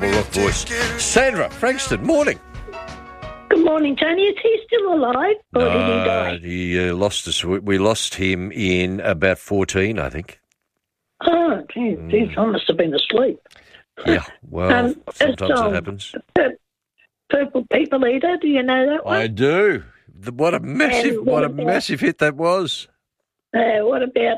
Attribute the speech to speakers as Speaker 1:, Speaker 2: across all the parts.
Speaker 1: Rock voice. Sandra, Frankston, morning.
Speaker 2: Good morning, Tony. Is he still alive, or did he die?
Speaker 1: He lost us. We lost him in about 14, I think.
Speaker 2: Oh, geez, I must have been asleep.
Speaker 1: Yeah, well, sometimes it happens.
Speaker 2: Purple People Eater, do you know that one?
Speaker 1: I do. What a massive hit that was.
Speaker 2: What about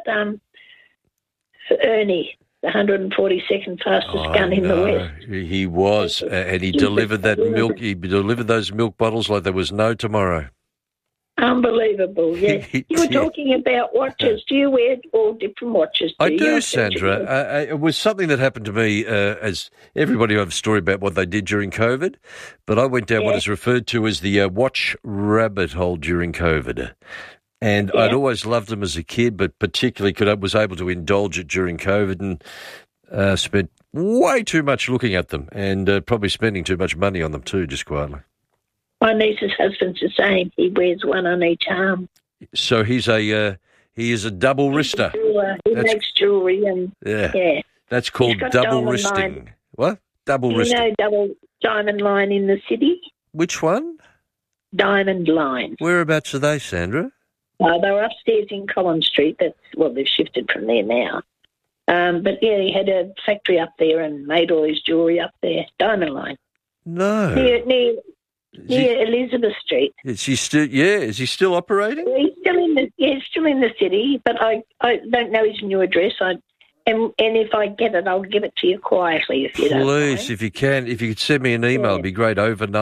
Speaker 2: Ernie, the 142nd fastest gun in the West?
Speaker 1: He was, and he delivered that milk. He delivered those milk bottles like there was no tomorrow.
Speaker 2: Unbelievable, yes. You were talking about watches. Do you wear all different watches?
Speaker 1: I do, Sandra. It was something that happened to me, as everybody have a story about what they did during COVID, but I went down what is referred to as the watch rabbit hole during COVID. And I'd always loved them as a kid, but particularly was able to indulge it during COVID and spent way too much looking at them and probably spending too much money on them too, just quietly.
Speaker 2: My niece's husband's the same. He wears one on each arm.
Speaker 1: So he is a double wrister.
Speaker 2: He makes jewellery and
Speaker 1: that's called double wristing.
Speaker 2: Line.
Speaker 1: What? Double wristing.
Speaker 2: You know double diamond line in the city?
Speaker 1: Which one?
Speaker 2: Diamond Line.
Speaker 1: Whereabouts are they, Sandra?
Speaker 2: They were upstairs in Collins Street. They've shifted from there now. But he had a factory up there and made all his jewellery up there. Diamond Line.
Speaker 1: No.
Speaker 2: Near Elizabeth Street.
Speaker 1: Is he still? Yeah, is he still operating?
Speaker 2: He's still in the city, but I don't know his new address. And if I get it, I'll give it to you quietly if you don't mind.
Speaker 1: Please, if you can, if you could send me an email, it'd be great.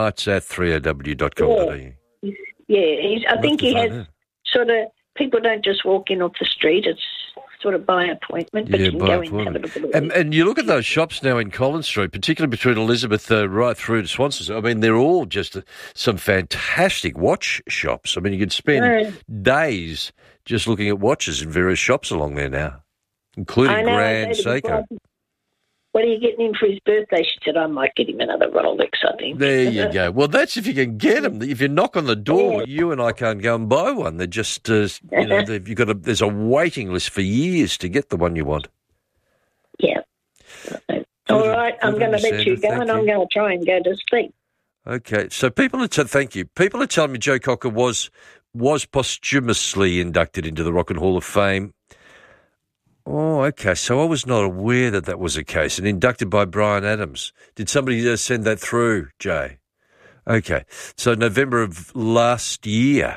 Speaker 1: Overnights@3ow.com.au.
Speaker 2: I think he has sort of, people don't just walk in off the street. It's sort of by appointment, but you can go in and have a look at it.
Speaker 1: And you look at those shops now in Collins Street, particularly between Elizabeth right through to Swanston. I mean, they're all just some fantastic watch shops. I mean, you could spend days just looking at watches in various shops along there now, including Grand Seiko.
Speaker 2: What are you getting him for his birthday? She said, I might get him another Rolex, I think.
Speaker 1: There you go. Well, that's if you can get them. If you knock on the door, you and I can't go and buy one. They're just, there's a waiting list for years to get the one you want.
Speaker 2: Yeah. All right, I'm going to let you go, and I'm going to try and go to sleep.
Speaker 1: Okay, so thank you. People are telling me Joe Cocker was posthumously inducted into the Rock and Hall of Fame. Oh, okay. So I was not aware that was the case. And inducted by Bryan Adams. Did somebody send that through, Jay? Okay. So November of last year.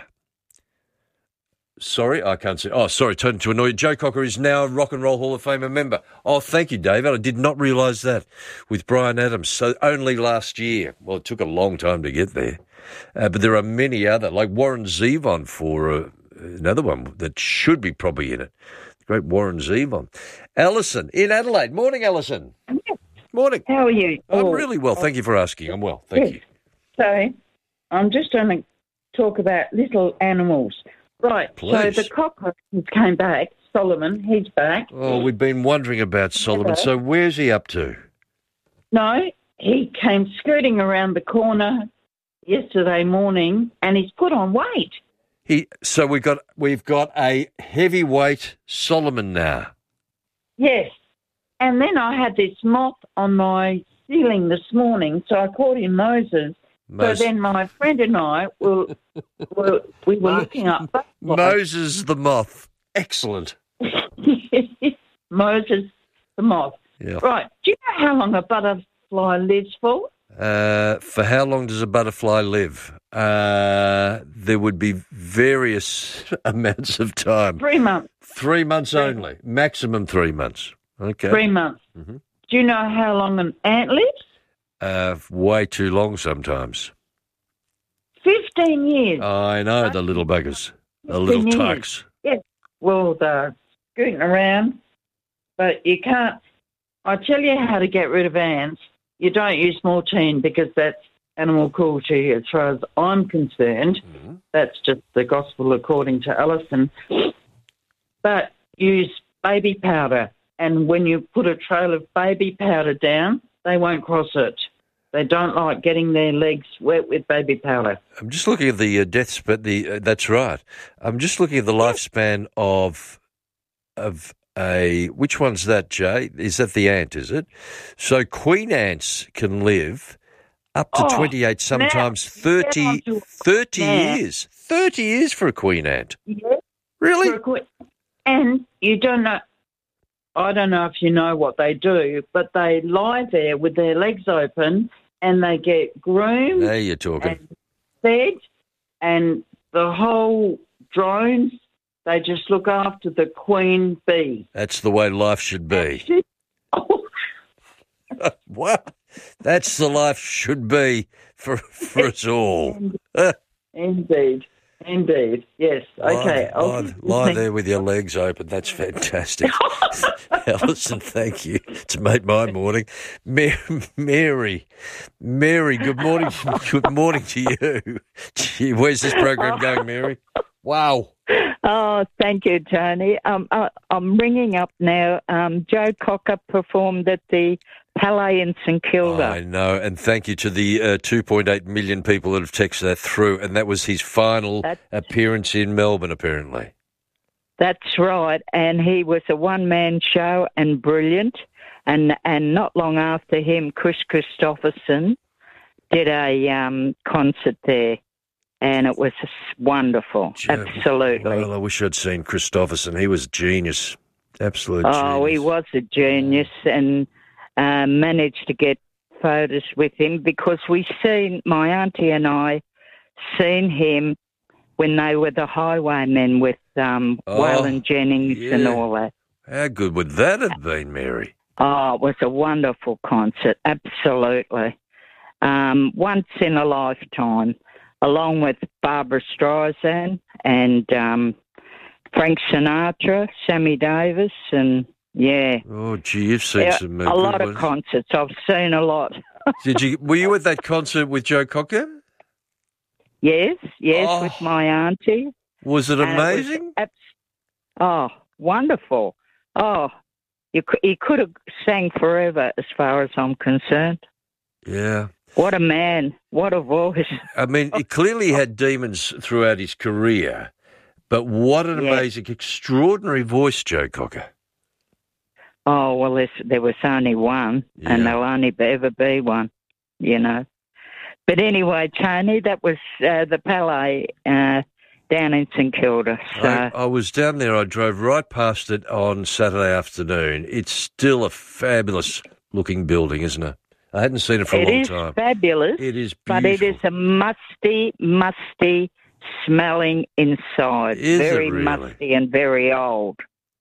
Speaker 1: Sorry, I can't see. Oh, sorry, turn to annoy you. Joe Cocker is now a Rock and Roll Hall of Fame member. Oh, thank you, David. I did not realise that with Bryan Adams. So only last year. Well, it took a long time to get there. But there are many other, like Warren Zevon for another one that should be probably in it. Great Warren Zevon. Alison in Adelaide. Morning, Alison.
Speaker 3: Yes.
Speaker 1: Morning.
Speaker 3: How are you?
Speaker 1: I'm really well. Thank you for asking. I'm well. Thank you.
Speaker 3: So I'm just going to talk about little animals. Right.
Speaker 1: Please.
Speaker 3: So the cockroach came back. Solomon, he's back.
Speaker 1: Oh, we've been wondering about Solomon. So where's he up to?
Speaker 3: No, he came skirting around the corner yesterday morning and he's put on weight.
Speaker 1: So we've got a heavyweight Solomon now.
Speaker 3: Yes. And then I had this moth on my ceiling this morning, so I called him Moses. So then my friend and I we were looking up
Speaker 1: Moses the moth. Excellent.
Speaker 3: Moses the moth.
Speaker 1: Yeah.
Speaker 3: Right. Do you know how long a butterfly lives for?
Speaker 1: For how long does a butterfly live? There would be various amounts of time.
Speaker 3: 3 months.
Speaker 1: 3 months only. Maximum 3 months. Okay.
Speaker 3: 3 months. Mm-hmm. Do you know how long an ant lives?
Speaker 1: Way too long sometimes.
Speaker 3: 15 years.
Speaker 1: I know, the little buggers. The little tykes.
Speaker 3: Yes. Well, they're scooting around, but you can't. I tell you how to get rid of ants. You don't use mortine because that's animal cruelty as far as I'm concerned. Mm-hmm. That's just the gospel according to Alison. But use baby powder. And when you put a trail of baby powder down, they won't cross it. They don't like getting their legs wet with baby powder.
Speaker 1: I'm just looking at the deaths, but that's right. I'm just looking at the lifespan of which one's that, Jay? Is that the ant, is it? So queen ants can live up to 28, sometimes 30 years. 30 years for a queen ant.
Speaker 3: Yeah.
Speaker 1: Really?
Speaker 3: And you don't know, I don't know if you know what they do, but they lie there with their legs open and they get groomed.
Speaker 1: There you're talking.
Speaker 3: And fed, and the whole drones, they just look after the queen bee.
Speaker 1: That's the way life should be. What? That's the life should be for us all.
Speaker 3: Indeed. Yes. Okay.
Speaker 1: Lie there with your legs open. That's fantastic. Alison, thank you. It's made my morning. Mary, good morning. Good morning to you. Gee, where's this program going, Mary? Wow.
Speaker 4: Oh, thank you, Tony. I'm ringing up now. Joe Cocker performed at the Palais in St Kilda.
Speaker 1: I know, and thank you to the 2.8 million people that have texted that through, and that was his final appearance in Melbourne, apparently.
Speaker 4: That's right, and he was a one-man show and brilliant, and not long after him, Chris Christopherson did a concert there. And it was wonderful, absolutely.
Speaker 1: Well, I wish I'd seen Christopherson. He was a genius, absolute genius.
Speaker 4: Oh, he was a genius, and managed to get photos with him because my auntie and I seen him when they were the Highwaymen with Waylon Jennings and all that.
Speaker 1: How good would that have been, Mary?
Speaker 4: Oh, it was a wonderful concert, absolutely. Once in a lifetime. Along with Barbara Streisand and Frank Sinatra, Sammy Davis, and
Speaker 1: Oh, gee, you've seen some
Speaker 4: a lot of concerts. I've seen a lot.
Speaker 1: Were you at that concert with Joe Cocker?
Speaker 4: Yes, with my auntie.
Speaker 1: Was it amazing?
Speaker 4: Wonderful. Oh, he could have sang forever, as far as I'm concerned.
Speaker 1: Yeah.
Speaker 4: What a man. What a voice.
Speaker 1: I mean, he clearly had demons throughout his career, but what an amazing, extraordinary voice, Joe Cocker.
Speaker 4: Oh, well, there was only one, and there'll only ever be one, you know. But anyway, Tony, that was the Palais down in St Kilda. So.
Speaker 1: I was down there. I drove right past it on Saturday afternoon. It's still a fabulous-looking building, isn't it? I hadn't seen it for a long time.
Speaker 4: It is fabulous.
Speaker 1: It is beautiful.
Speaker 4: But it is a musty smelling inside. Very musty and very old.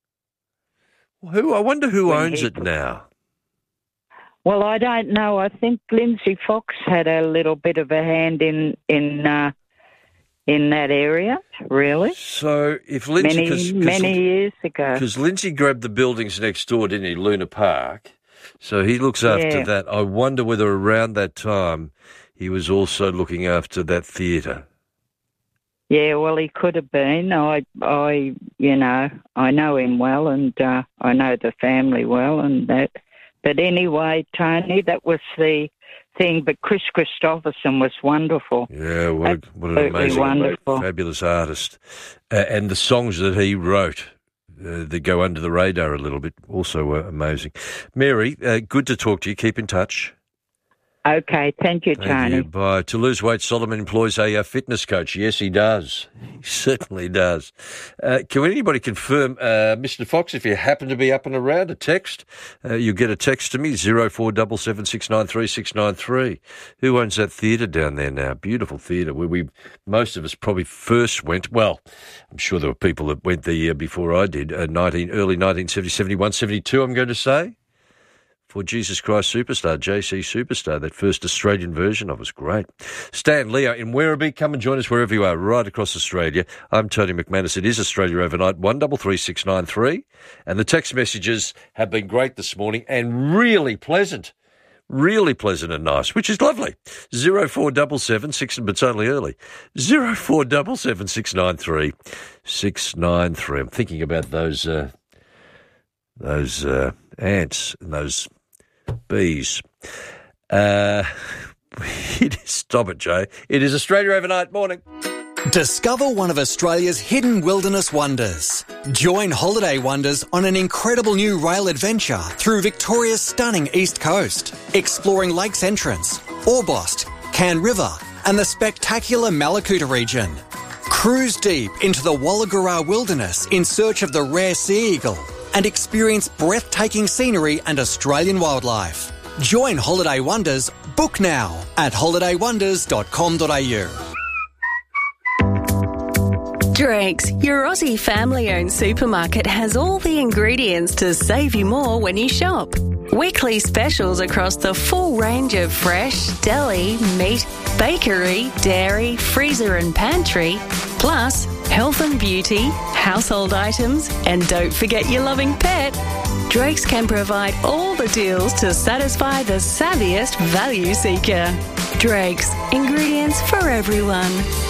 Speaker 1: I wonder who owns it now.
Speaker 4: Well, I don't know. I think Lindsay Fox had a little bit of a hand in that area, really.
Speaker 1: So if Lindsay...
Speaker 4: Many years ago.
Speaker 1: Because Lindsay grabbed the buildings next door, didn't he, Luna Park? So he looks after that. I wonder whether around that time he was also looking after that theatre.
Speaker 4: Yeah, well, he could have been. I know him well, and I know the family well, and that. But anyway, Tony, that was the thing. But Chris Christopherson was wonderful.
Speaker 1: Yeah, what an amazing, fabulous artist, and the songs that he wrote. That go under the radar a little bit, also amazing. Mary, good to talk to you. Keep in touch.
Speaker 4: Okay, thank you, Tony.
Speaker 1: Thank you. Bye. To lose weight, Solomon employs a fitness coach. Yes, he does. He certainly does. Can anybody confirm, Mr. Fox, if you happen to be up and around, a text? You get a text to me, 0477 693 693. Who owns that theatre down there now? Beautiful theatre where most of us probably first went. Well, I'm sure there were people that went the year before I did, early 1970, 71, 72, I'm going to say. For Jesus Christ Superstar, JC Superstar, that first Australian version of us. Great. Stan Leo in Werribee, come and join us wherever you are, right across Australia. I'm Tony McManus. It is Australia Overnight, 133693. And the text messages have been great this morning and really pleasant and nice, which is lovely. 0477 but it's only early. 0477 693 693. I'm thinking about those ants and those bees. Stop it, Joe. It is Australia Overnight. Morning.
Speaker 5: Discover one of Australia's hidden wilderness wonders. Join Holiday Wonders on an incredible new rail adventure through Victoria's stunning east coast, exploring Lakes Entrance, Orbost, Cairn River and the spectacular Malakuta region. Cruise deep into the Wollagura wilderness in search of the rare sea eagle and experience breathtaking scenery and Australian wildlife. Join Holiday Wonders. Book now at holidaywonders.com.au.
Speaker 6: Drake's, your Aussie family-owned supermarket, has all the ingredients to save you more when you shop. Weekly specials across the full range of fresh, deli, meat, bakery, dairy, freezer and pantry, plus health and beauty, household items, and don't forget your loving pet. Drake's can provide all the deals to satisfy the savviest value seeker. Drake's, ingredients for everyone.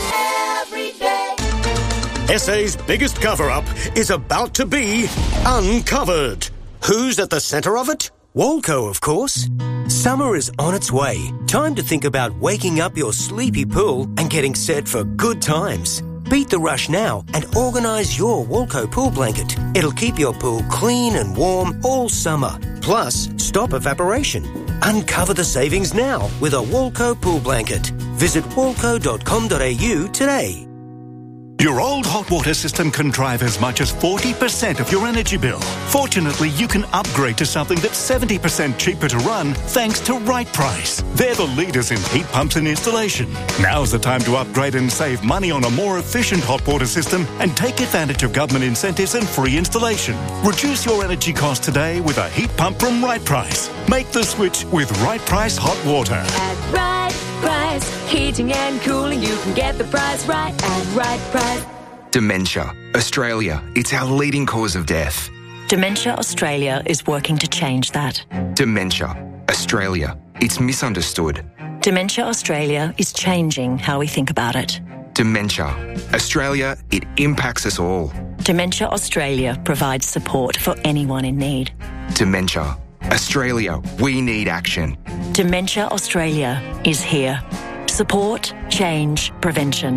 Speaker 7: SA's biggest cover-up is about to be uncovered. Who's at the centre of it?
Speaker 8: Woolco, of course. Summer is on its way. Time to think about waking up your sleepy pool and getting set for good times. Beat the rush now and organise your Woolco pool blanket. It'll keep your pool clean and warm all summer. Plus, stop evaporation. Uncover the savings now with a Woolco pool blanket. Visit woolco.com.au today.
Speaker 9: Your old hot water system can drive as much as 40% of your energy bill. Fortunately, you can upgrade to something that's 70% cheaper to run thanks to Right Price. They're the leaders in heat pumps and installation. Now's the time to upgrade and save money on a more efficient hot water system and take advantage of government incentives and free installation. Reduce your energy costs today with a heat pump from Right Price. Make the switch with Right Price Hot Water.
Speaker 10: At Right Price, heating and cooling, you can get the price right at Right Price.
Speaker 11: Dementia. Australia, it's our leading cause of death.
Speaker 12: Dementia Australia is working to change that.
Speaker 11: Dementia. Australia, it's misunderstood.
Speaker 12: Dementia Australia is changing how we think about it.
Speaker 11: Dementia. Australia, it impacts us all.
Speaker 12: Dementia Australia provides support for anyone in need.
Speaker 11: Dementia. Australia, we need action.
Speaker 12: Dementia Australia is here. Support, change, prevention.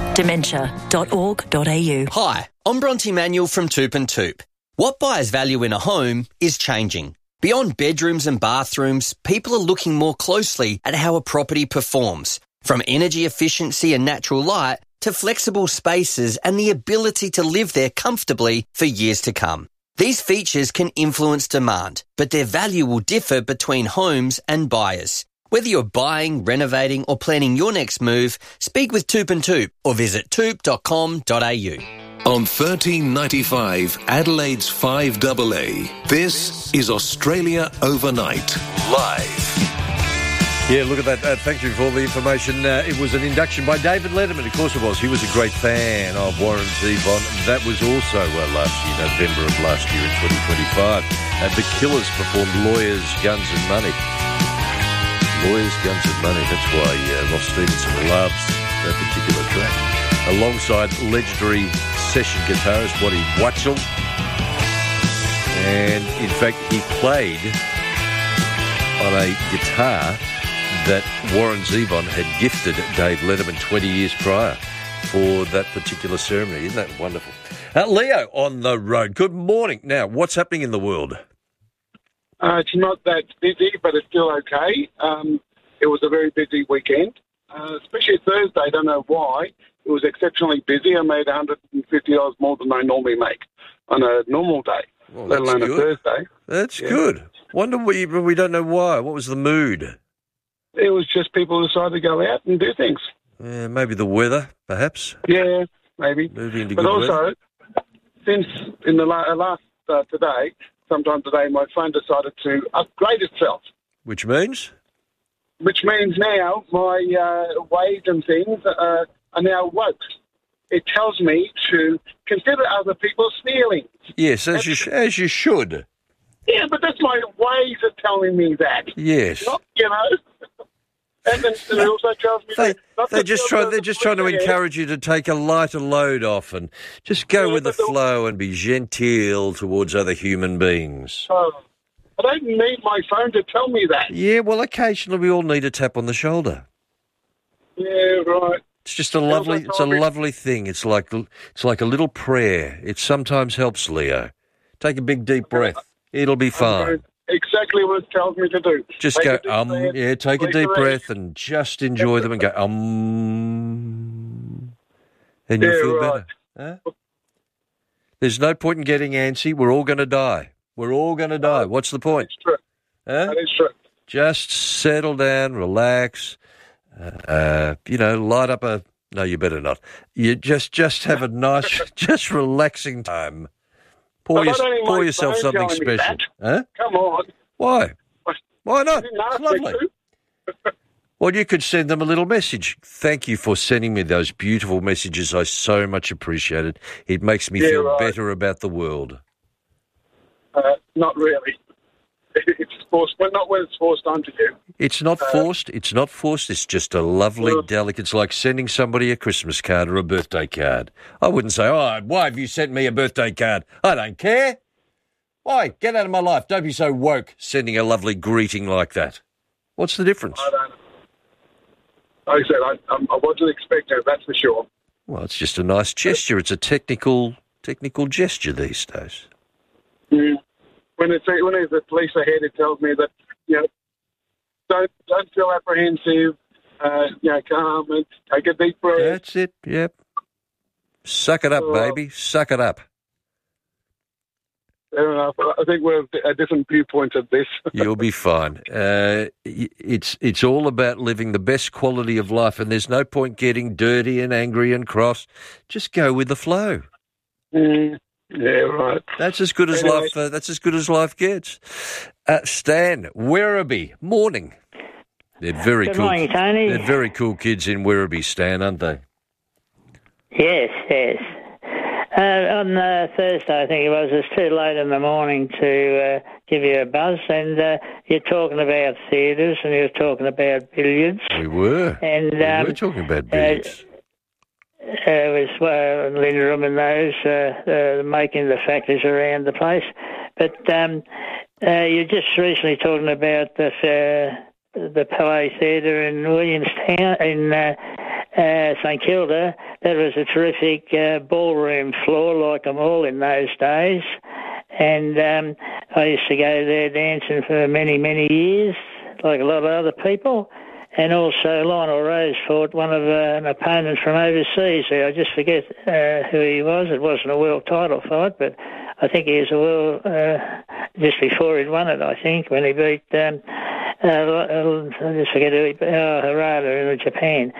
Speaker 12: Dementia.org.au.
Speaker 13: Hi, I'm Bronte Manuel from Toop and Toop. What buyers value in a home is changing. Beyond bedrooms and bathrooms, people are looking more closely at how a property performs, from energy efficiency and natural light to flexible spaces and the ability to live there comfortably for years to come. These features can influence demand, but their value will differ between homes and buyers. Whether you're buying, renovating or planning your next move, speak with Toop and Toop or visit toop.com.au.
Speaker 14: On 1395 Adelaide's 5AA, this is Australia Overnight, live.
Speaker 1: Yeah, look at that. Thank you for all the information. It was an induction by David Letterman. Of course it was. He was a great fan of Warren Zevon. That was also last year, November of last year in 2025. The Killers performed Lawyers, Guns and Money. Lawyers, Guns and Money. That's why Ross Stevenson loves that particular track. Alongside legendary session guitarist Waddy Wachtel. And in fact, he played on a guitar that Warren Zevon had gifted Dave Letterman 20 years prior for that particular ceremony. Isn't that wonderful? Leo on the road. Good morning. Now, what's happening in the world?
Speaker 15: It's not that busy, but it's still okay. It was a very busy weekend, especially Thursday. I don't know why. It was exceptionally busy. I made $150 more than I normally make on a normal day, let alone a Thursday.
Speaker 1: That's good. Wonder we don't know why. What was the mood?
Speaker 15: It was just people decided to go out and do things.
Speaker 1: Yeah, maybe the weather, perhaps.
Speaker 15: Yeah, maybe.
Speaker 1: Moving into
Speaker 15: but
Speaker 1: good
Speaker 15: also,
Speaker 1: weather.
Speaker 15: since in the last today, sometime today, my phone decided to upgrade itself.
Speaker 1: Which means?
Speaker 15: Which means now my waves and things are now woke. It tells me to consider other people's feelings.
Speaker 1: Yes, as you should.
Speaker 15: Yeah, but that's my ways of telling me that.
Speaker 1: Yes.
Speaker 15: Not, and then it also tells me
Speaker 1: they're just trying to encourage you to take a lighter load off and just go with the flow and be genteel towards other human beings.
Speaker 15: I don't need my phone to tell me that.
Speaker 1: Yeah, well, occasionally we all need a tap on the shoulder.
Speaker 15: Yeah, right.
Speaker 1: It's just a lovely thing. It's like a little prayer. It sometimes helps, Leo. Take a big deep breath. It'll be fine.
Speaker 15: Exactly what it tells me to do.
Speaker 1: Just take take a deep breath and just enjoy them and go, and you'll feel better. Huh? There's no point in getting antsy. We're all going to die. What's the point?
Speaker 15: That's true.
Speaker 1: Huh?
Speaker 15: That is true.
Speaker 1: Just settle down, relax, light up a... No, you better not. You just have a nice, just relaxing time. Pour yourself something special. Huh?
Speaker 15: Come on.
Speaker 1: Why? Why not? It's lovely. Well, you could send them a little message. Thank you for sending me those beautiful messages. I so much appreciate it. It makes me feel better about the world.
Speaker 15: Not really. It's forced, but not when it's forced onto you.
Speaker 1: It's not forced. It's not forced. It's just a lovely, delicate... It's like sending somebody a Christmas card or a birthday card. I wouldn't say, why have you sent me a birthday card? I don't care. Why? Get out of my life. Don't be so woke sending a lovely greeting like that. What's the difference?
Speaker 15: I don't know. Like I said, I wasn't expecting it, that's for sure.
Speaker 1: Well, it's just a nice gesture. It's a technical gesture these days.
Speaker 15: Mm. When there's a police ahead, it tells me that, don't feel apprehensive, calm and take a deep breath.
Speaker 1: That's it, yep. Suck it up, baby. Suck it up.
Speaker 15: Fair enough. I think we're at different viewpoints of this.
Speaker 1: You'll be fine. It's all about living the best quality of life, and there's no point getting dirty and angry and cross. Just go with the flow.
Speaker 15: Mm. Yeah, right.
Speaker 1: That's as good as life. That's as good as life gets. Stan, Werribee, morning. They're very
Speaker 16: Good
Speaker 1: cool.
Speaker 16: morning, Tony.
Speaker 1: They're very cool kids in Werribee, Stan, aren't they?
Speaker 16: Yes. On Thursday, I think it was too late in the morning to give you a buzz, and you're talking about theatres and you're talking about billiards.
Speaker 1: We were.
Speaker 16: And
Speaker 1: we were talking about billiards.
Speaker 16: It was Linderham and those making the factories around the place. But you're just recently talking about the Palais Theatre in Williamstown, in St Kilda. That was a terrific ballroom floor, like them all in those days. And I used to go there dancing for many, many years, like a lot of other people. And also Lionel Rose fought one of an opponent from overseas. I just forget who he was. It wasn't a world title fight, but I think he was a world just before he'd won it, I think, when he beat I just forget who he beat, Harada in Japan.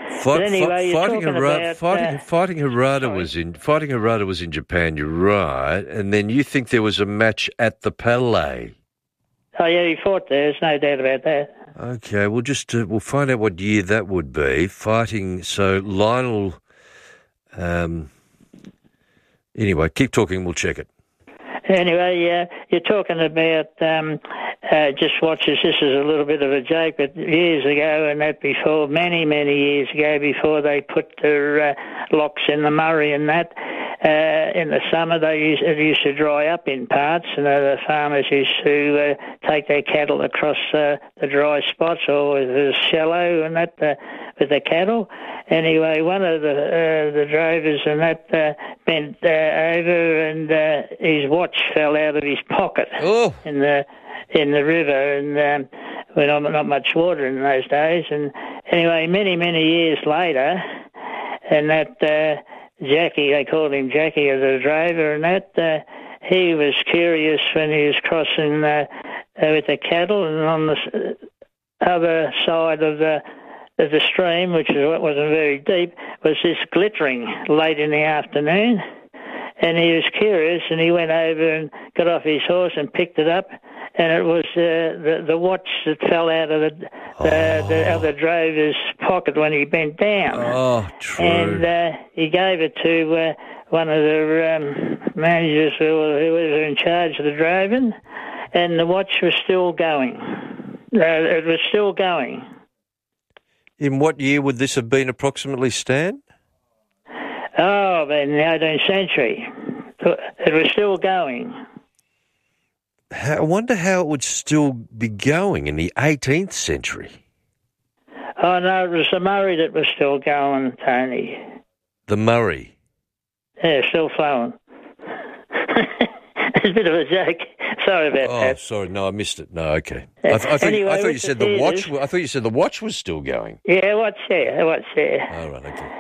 Speaker 1: Fighting Harada was in Japan, you're right, and then you think there was a match at the Palais.
Speaker 16: Oh yeah, he fought there, there's no doubt about that.
Speaker 1: Okay, we'll find out what year that would be. Fighting, so Lionel... anyway, keep talking, we'll check it.
Speaker 16: Anyway, you're talking about just watch this. This is a little bit of a joke, but years ago and that before, many, many years ago, before they put their locks in the Murray and that, in the summer it used to dry up in parts, and the farmers used to take their cattle across the dry spots, or it was shallow and that with the cattle. Anyway, one of the drovers and that bent over, and his watch fell out of his pocket in the river, and not much water in those days. And anyway, many, many years later, and that Jackie, they called him Jackie, the drover, and that he was curious when he was crossing with the cattle, and on the other side of the stream, which wasn't very deep, was this glittering late in the afternoon. And he was curious, and he went over and got off his horse and picked it up, and it was the watch that fell out of the other drover's pocket when he bent down.
Speaker 1: Oh, true.
Speaker 16: And he gave it to one of the managers who was in charge of the droving, and the watch was still going. It was still going.
Speaker 1: In what year would this have been approximately, Stan?
Speaker 16: Oh, in the 18th century. It was still going.
Speaker 1: I wonder how it would still be going in the 18th century.
Speaker 16: Oh, no, it was the Murray that was still going, Tony.
Speaker 1: The Murray?
Speaker 16: Yeah, still flowing. It's a bit of a joke. Sorry about that.
Speaker 1: Oh, sorry. No, I missed it. No, okay. I thought you said the watch. I thought you said the watch was still going.
Speaker 16: Yeah, what's there?
Speaker 1: Oh, right, okay.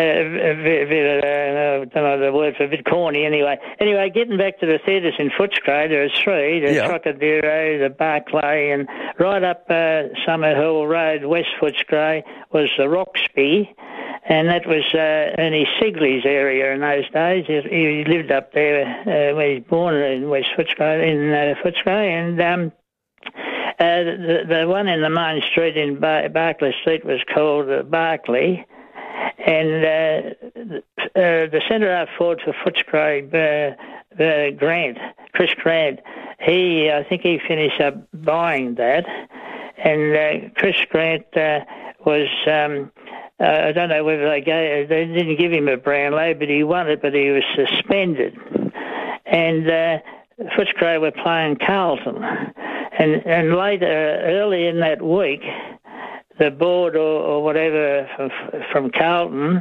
Speaker 16: I don't know the words, a bit corny anyway. Anyway, getting back to the theatres in Footscray, there are three, the Trocadero, the Barclay, and right up Summer Hill Road, West Footscray, was the Roxby, and that was Ernie Sigley's area in those days. He lived up there where he was born in West Footscray, and the one in the main street in Barclay Street was called Barclay. And the centre half forward for Footscray, Chris Grant, I think he finished up buying that. And Chris Grant was, I don't know whether they didn't give him a Brownlow, but he won it, but he was suspended. And Footscray were playing Carlton. And later, early in that week, the board or whatever from Carlton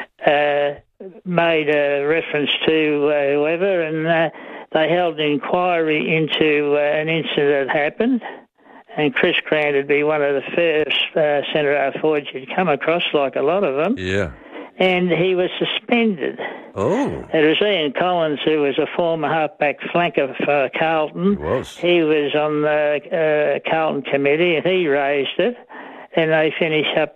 Speaker 16: made a reference to whoever, and they held an inquiry into an incident that happened. And Chris Grant would be one of the first centre-half forwards you'd come across, like a lot of them.
Speaker 1: Yeah.
Speaker 16: And he was suspended.
Speaker 1: Oh.
Speaker 16: It was Ian Collins, who was a former halfback flanker for Carlton.
Speaker 1: He was.
Speaker 16: He was on the Carlton committee, and he raised it. And they finished up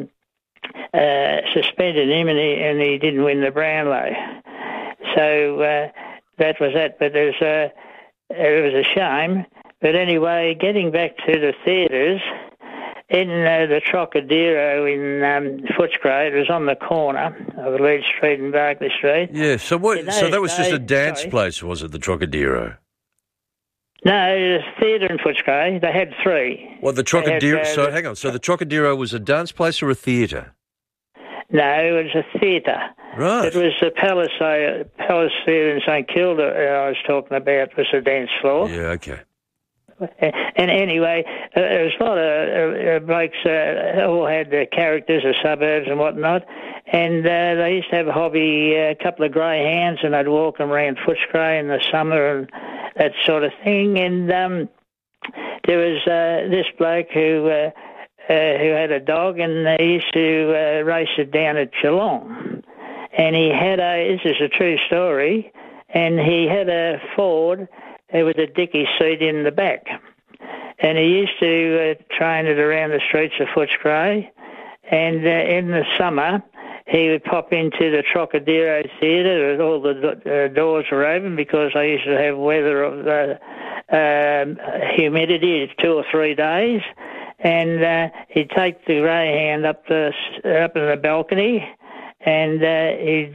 Speaker 16: suspended him, and he didn't win the Brownlow. So that was that. But it was a shame. But anyway, getting back to the theatres, in the Trocadero in Footscray, it was on the corner of Leeds Street and Barclay Street.
Speaker 1: Yeah, so that was just a dance place, was it, the Trocadero?
Speaker 16: No, it was theatre in Footscray. They had three.
Speaker 1: Well, the Trocadero... hang on. So the Trocadero was a dance place or a theatre?
Speaker 16: No, it was a theatre.
Speaker 1: Right.
Speaker 16: It was the Palace Theatre in St Kilda I was talking about, was the dance floor.
Speaker 1: Yeah, okay.
Speaker 16: And anyway, there was a lot of blokes all had their characters, the suburbs and whatnot, and they used to have a hobby, a couple of greyhounds, and they'd walk them around Footscray in the summer and that sort of thing. And there was this bloke who had a dog, and he used to race it down at Geelong. And he had this is a true story, and he had a Ford with a dicky seat in the back. And he used to train it around the streets of Footscray. And in the summer, he would pop into the Trocadero Theatre. All the doors were open because they used to have weather of humidity 2 or 3 days. And he'd take the greyhound up in the balcony, and he'd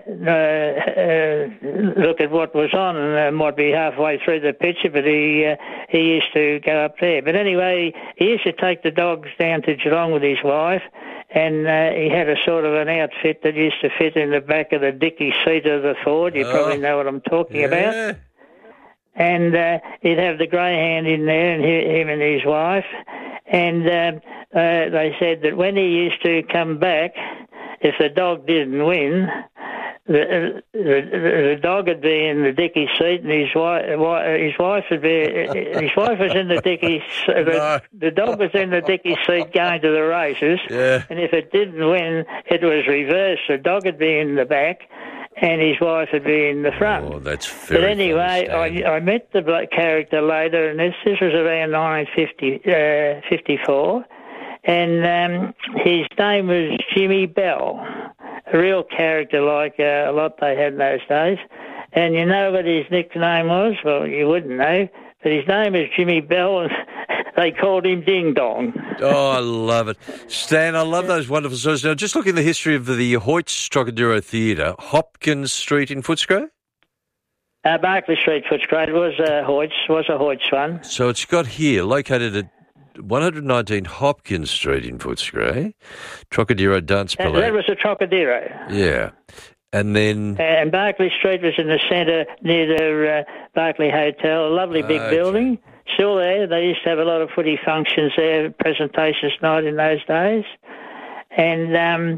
Speaker 16: look at what was on, and might be halfway through the picture, but he used to go up there. But anyway, he used to take the dogs down to Geelong with his wife, and he had a sort of an outfit that used to fit in the back of the dicky seat of the Ford. You probably know what I'm talking about. And he'd have the greyhound in there, and him and his wife. And they said that when he used to come back, if the dog didn't win, the dog would be in the dicky seat, and his wife would be. His wife was in the dicky. The dog was in the dicky seat going to the races.
Speaker 1: Yeah.
Speaker 16: And if it didn't win, it was reversed. The dog would be in the back, and his wife would be in the front.
Speaker 1: Oh, that's very.
Speaker 16: But anyway, I met the black character later, and this was around 1954, and his name was Jimmy Bell, a real character like a lot they had in those days. And you know what his nickname was? Well, you wouldn't know, but his name is Jimmy Bell, and they called him Ding Dong.
Speaker 1: Oh, I love it. Stan, I love those wonderful stories. Now, just look at the history of the Hoyts Trocadero Theatre, Hopkins Street in Footscray?
Speaker 16: Barclay Street, Footscray. It was a Hoyts one.
Speaker 1: So it's got here, located at 119 Hopkins Street in Footscray, Trocadero Dance Ballet.
Speaker 16: That was a Trocadero.
Speaker 1: Yeah. And then...
Speaker 16: And Barclay Street was in the centre near the Barclay Hotel, a lovely big building, still there. They used to have a lot of footy functions there, presentations night in those days. And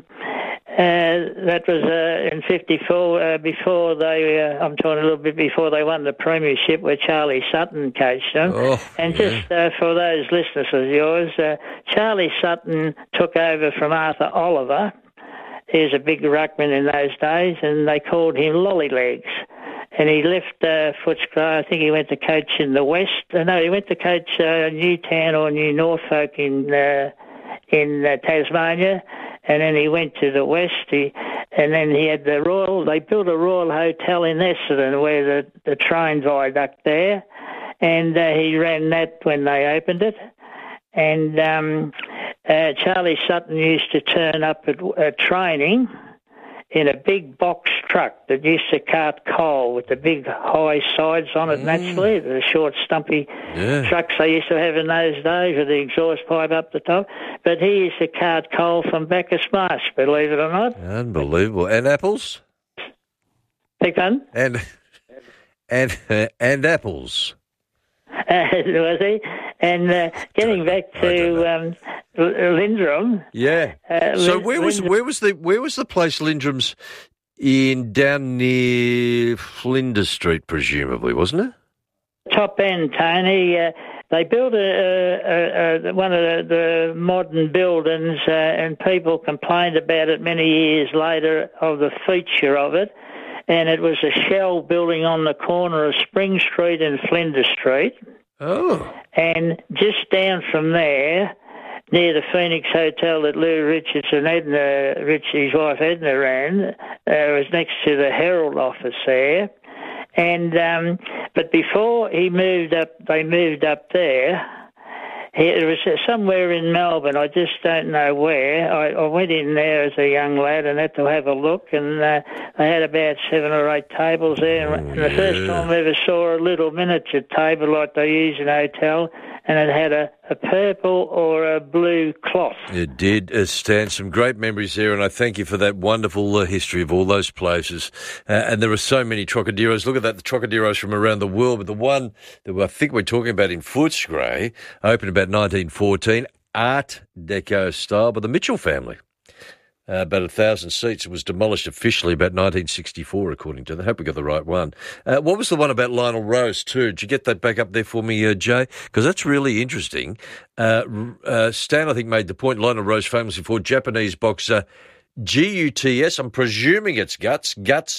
Speaker 16: that was in 54, before they, I'm talking a little bit before they won the premiership, where Charlie Sutton coached them. Just for those listeners of yours, Charlie Sutton took over from Arthur Oliver. He was a big ruckman in those days, and they called him Lollylegs. And he left Footscray. I think he went to coach in the West. No, he went to coach Newtown or New Norfolk in Tasmania, and then he went to the West. And then he had the Royal. They built a Royal Hotel in Essendon, where the train viaduct there, and he ran that when they opened it. And Charlie Sutton used to turn up at training in a big box truck that used to cart coal with the big high sides on it naturally, the short stumpy trucks they used to have in those days with the exhaust pipe up the top. But he used to cart coal from Bacchus Marsh, believe it or not.
Speaker 1: Unbelievable. And apples?
Speaker 16: Big one?
Speaker 1: And apples.
Speaker 16: Was he? And getting back to Lindrum.
Speaker 1: Yeah. So where was the place Lindrum's in, down near Flinders Street, presumably, wasn't it?
Speaker 16: Top end, Tony. They built one of the modern buildings, and people complained about it many years later of the feature of it. And it was a shell building on the corner of Spring Street and Flinders Street.
Speaker 1: Oh.
Speaker 16: And just down from there, near the Phoenix Hotel that Lou Richards and his wife Edna ran, was next to the Herald office there. And but before they moved up there. It was somewhere in Melbourne. I just don't know where. I went in there as a young lad and had to have a look, and they had about 7 or 8 tables there. And the first time I ever saw a little miniature table like they use in a hotel, and it had a purple or a blue cloth.
Speaker 1: It did, Stan. Some great memories there, and I thank you for that wonderful history of all those places. And there are so many Trocaderos. Look at that, the Trocaderos from around the world. But the one that I think we're talking about in Footscray opened about 1914, Art Deco style, by the Mitchell family. About 1,000 seats. It was demolished officially about 1964, according to them. I hope we got the right one. What was the one about Lionel Rose, too? Did you get that back up there for me, Jay? Because that's really interesting. Stan, I think, made the point, Lionel Rose famously for Japanese boxer Guts, I'm presuming it's Guts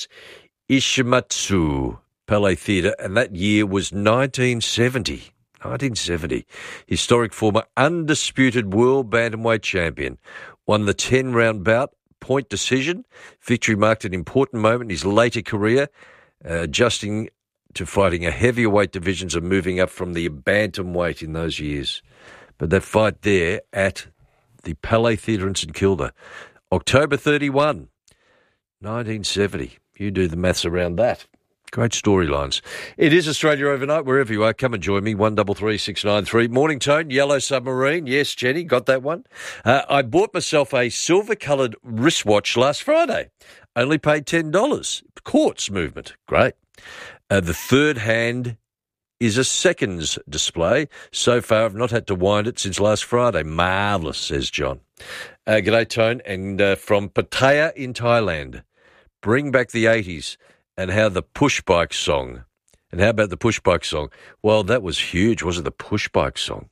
Speaker 1: Ishimatsu, Palais Theatre, and that year was 1970. 1970. Historic former undisputed world bantamweight champion. Won the 10-round bout, point decision. Victory marked an important moment in his later career, adjusting to fighting a heavier weight divisions and moving up from the bantamweight in those years. But that fight there at the Palais Theatre in St Kilda, October 31, 1970. You do the maths around that. Great storylines. It is Australia Overnight, wherever you are. Come and join me, 133693. Morning, Tone, Yellow Submarine. Yes, Jenny, got that one. I bought myself a silver-coloured wristwatch last Friday. Only paid $10. Quartz movement. Great. The third hand is a seconds display. So far, I've not had to wind it since last Friday. Marvellous, says John. G'day, Tone, and from Pattaya in Thailand. Bring back the 80s. And how the push bike song. And how about the push bike song? Well, that was huge, wasn't it? The push bike song.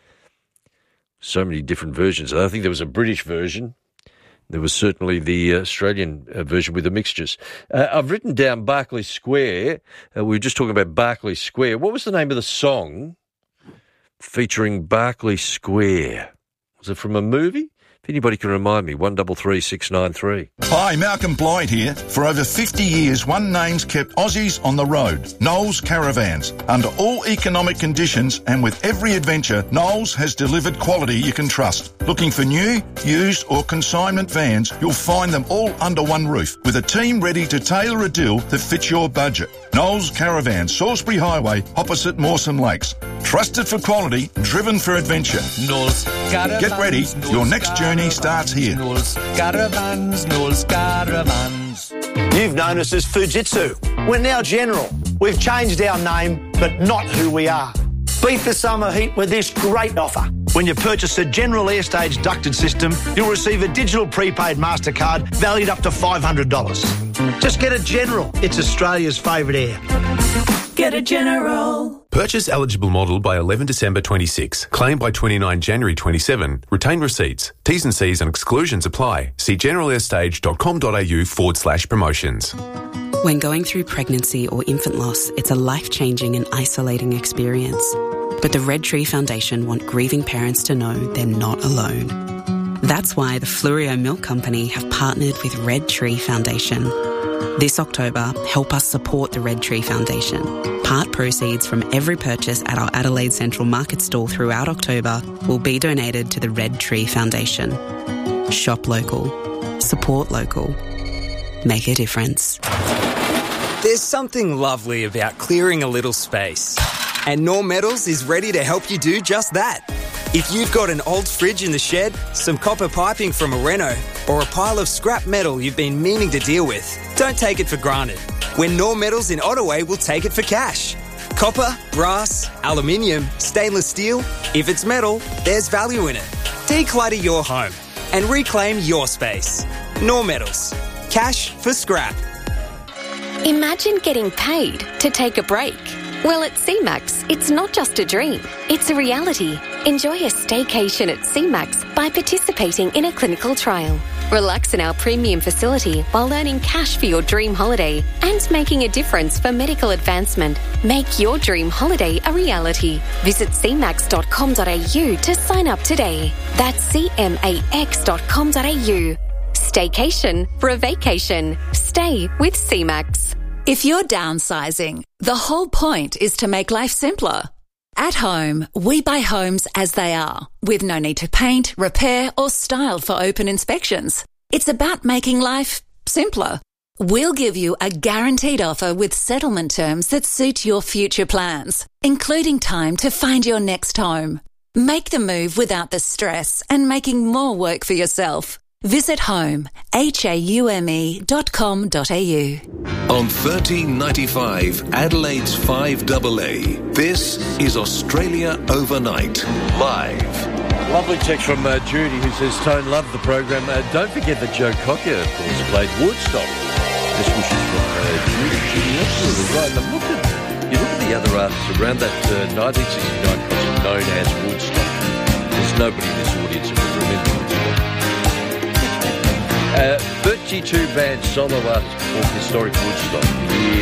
Speaker 1: So many different versions. I think there was a British version. There was certainly the Australian version with the mixtures. I've written down Berkeley Square. We were just talking about Berkeley Square. What was the name of the song featuring Berkeley Square? Was it from a movie? If anybody can remind me, 133693.
Speaker 17: Hi, Malcolm Blight here. For over 50 years, one name's kept Aussies on the road. Knowles Caravans. Under all economic conditions and with every adventure, Knowles has delivered quality you can trust. Looking for new, used or consignment vans, you'll find them all under one roof with a team ready to tailor a deal that fits your budget. Knowles Caravans, Salisbury Highway, opposite Mawson Lakes. Trusted for quality, driven for adventure.
Speaker 18: Knowles Caravans.
Speaker 17: Get ready. Your next journey starts here.
Speaker 18: Knowles Caravans, Knowles Caravans.
Speaker 19: You've known us as Fujitsu. We're now General. We've changed our name, but not who we are. Beat the summer heat with this great offer. When you purchase a General Airstage ducted system, you'll receive a digital prepaid MasterCard valued up to $500. Just get a General. It's Australia's favourite air.
Speaker 10: Get a General.
Speaker 20: Purchase eligible model by 11 December 26. Claim by 29 January 27. Retain receipts. T's and C's and exclusions apply. See generalairstage.com.au/promotions.
Speaker 21: When going through pregnancy or infant loss, it's a life-changing and isolating experience. But the Red Tree Foundation want grieving parents to know they're not alone. That's why the Fluorio Milk Company have partnered with Red Tree Foundation. This October, help us support the Red Tree Foundation. Part proceeds from every purchase at our Adelaide Central Market stall throughout October will be donated to the Red Tree Foundation. Shop local. Support local. Make a difference.
Speaker 22: There's something lovely about clearing a little space. And Norm Metals is ready to help you do just that. If you've got an old fridge in the shed, some copper piping from a reno, or a pile of scrap metal you've been meaning to deal with, don't take it for granted. When Norm Metals in Ottaway will take it for cash. Copper, brass, aluminium, stainless steel. If it's metal, there's value in it. Declutter your home and reclaim your space. Norm Metals. Cash for scrap.
Speaker 6: Imagine getting paid to take a break. Well, at CMAX, it's not just a dream, it's a reality. Enjoy a staycation at CMAX by participating in a clinical trial. Relax in our premium facility while earning cash for your dream holiday and making a difference for medical advancement. Make your dream holiday a reality. Visit cmax.com.au to sign up today. That's cmax.com.au. Staycation for a vacation. Stay with CMAX.
Speaker 23: If you're downsizing, the whole point is to make life simpler. At home, we buy homes as they are, with no need to paint, repair, or style for open inspections. It's about making life simpler. We'll give you a guaranteed offer with settlement terms that suit your future plans, including time to find your next home. Make the move without the stress and making more work for yourself. Visit haume.com.au.
Speaker 14: On 1395 Adelaide's 5AA, this is Australia Overnight, live.
Speaker 1: Lovely text from Judy, who says, Tone, love the program. Don't forget that Joe Cocker, of course, played Woodstock. Best wishes from Judy. Judy, absolutely right. And you look at the other artists around that 1969 concert known as Woodstock. There's nobody in this audience that would remember Woodstock. 32 band solo artists performed historic Woodstock.